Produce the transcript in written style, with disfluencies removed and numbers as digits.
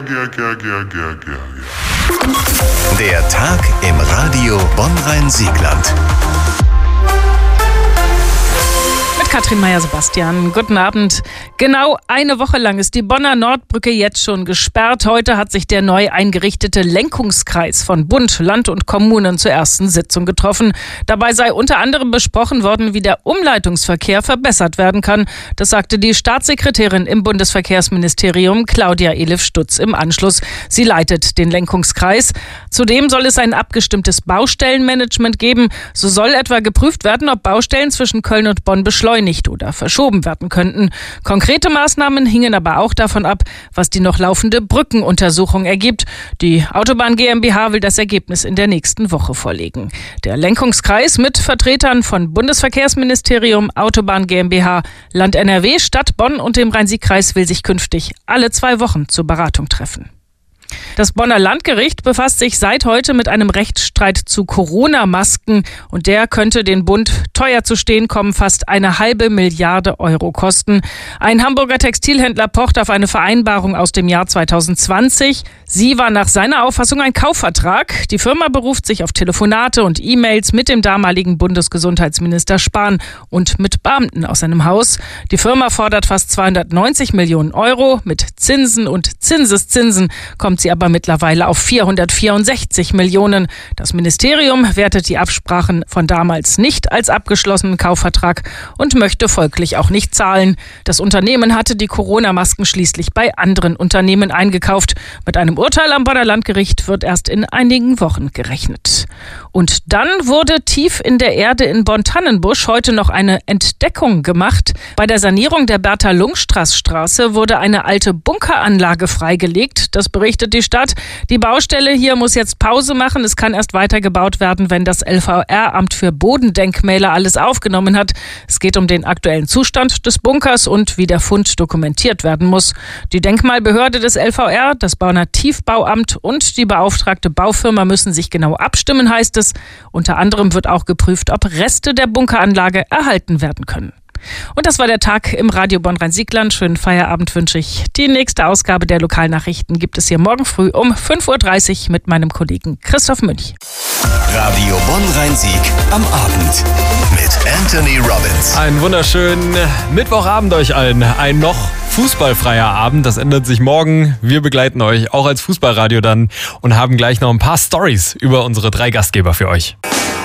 Der Tag im Radio Bonn-Rhein-Siegland. Mit Katrin Meyer-Sebastian. Guten Abend. Genau eine Woche lang ist die Bonner Nordbrücke jetzt schon gesperrt. Heute hat sich der neu eingerichtete Lenkungskreis von Bund, Land und Kommunen zur ersten Sitzung getroffen. Dabei sei unter anderem besprochen worden, wie der Umleitungsverkehr verbessert werden kann. Das sagte die Staatssekretärin im Bundesverkehrsministerium, Claudia Elif-Stutz, im Anschluss. Sie leitet den Lenkungskreis. Zudem soll es ein abgestimmtes Baustellenmanagement geben. So soll etwa geprüft werden, ob Baustellen zwischen Köln und Bonn beschleunigt oder verschoben werden könnten. Konkrete Maßnahmen hingen aber auch davon ab, was die noch laufende Brückenuntersuchung ergibt. Die Autobahn GmbH will das Ergebnis in der nächsten Woche vorlegen. Der Lenkungskreis mit Vertretern von Bundesverkehrsministerium, Autobahn GmbH, Land NRW, Stadt Bonn und dem Rhein-Sieg-Kreis will sich künftig alle 2 Wochen zur Beratung treffen. Das Bonner Landgericht befasst sich seit heute mit einem Rechtsstreit zu Corona-Masken und der könnte den Bund teuer zu stehen kommen, fast 1,5 Milliarde Euro kosten. Ein Hamburger Textilhändler pocht auf eine Vereinbarung aus dem Jahr 2020. Sie war nach seiner Auffassung ein Kaufvertrag. Die Firma beruft sich auf Telefonate und E-Mails mit dem damaligen Bundesgesundheitsminister Spahn und mit Beamten aus seinem Haus. Die Firma fordert fast 290 Millionen Euro. Mit Zinsen und Zinseszinsen kommt sie aber mittlerweile auf 464 Millionen. Das Ministerium wertet die Absprachen von damals nicht als abgeschlossenen Kaufvertrag und möchte folglich auch nicht zahlen. Das Unternehmen hatte die Corona-Masken schließlich bei anderen Unternehmen eingekauft. Mit einem Urteil am Bonner Landgericht wird erst in einigen Wochen gerechnet. Und dann wurde tief in der Erde in Bonn-Tannenbusch heute noch eine Entdeckung gemacht. Bei der Sanierung der Bertha-Lungstraß-Straße wurde eine alte Bunkeranlage freigelegt. Das berichtet die Stadt. Die Baustelle hier muss jetzt Pause machen. Es kann erst weitergebaut werden, wenn das LVR-Amt für Bodendenkmäler alles aufgenommen hat. Es geht um den aktuellen Zustand des Bunkers und wie der Fund dokumentiert werden muss. Die Denkmalbehörde des LVR, das Bonner Tiefbauamt und die beauftragte Baufirma müssen sich genau abstimmen, heißt es. Unter anderem wird auch geprüft, ob Reste der Bunkeranlage erhalten werden können. Und das war der Tag im Radio Bonn-Rhein-Siegland. Schönen Feierabend wünsche ich. Die nächste Ausgabe der Lokalnachrichten gibt es hier morgen früh um 5.30 Uhr mit meinem Kollegen Christoph Münch. Radio Bonn-Rhein-Sieg am Abend mit Anthony Robbins. Einen wunderschönen Mittwochabend euch allen. Ein noch fußballfreier Abend, das ändert sich morgen. Wir begleiten euch auch als Fußballradio dann und haben gleich noch ein paar Storys über unsere 3 Gastgeber für euch.